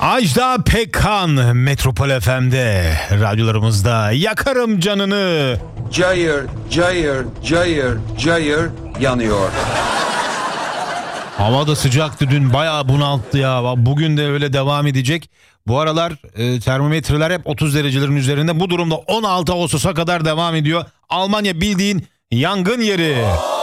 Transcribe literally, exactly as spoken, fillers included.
Ajda Pekkan Metropol F M'de radyolarımızda yakarım canını. Cayır, cayır, cayır, cayır yanıyor. Hava da sıcaktı dün, bayağı bunalttı ya. Bugün de öyle devam edecek. Bu aralar e, termometreler hep otuz derecelerin üzerinde. Bu durumda on altı Ağustos'a kadar devam ediyor. Almanya bildiğin yangın yeri.